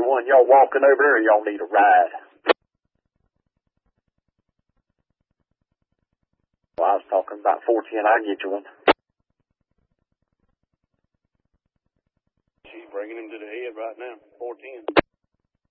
911. Y'all walking over there or y'all need a ride? Well, I was talking about 410. I'll get you one. She's bringing him to the head right now. 410.